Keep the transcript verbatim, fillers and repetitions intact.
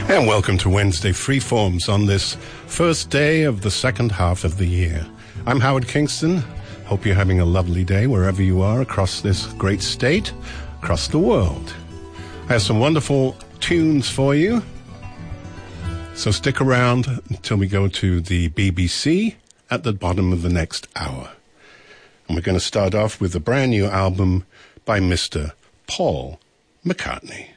And welcome to Wednesday Freeforms on this first day of the second half of the year. I'm Howard Kingston. Hope you're having a lovely day wherever you are across this great state, across the world. I have some wonderful tunes for you. So stick around until we go to the B B C at the bottom of the next hour. And we're going to start off with a brand new album by Mister Paul McCartney.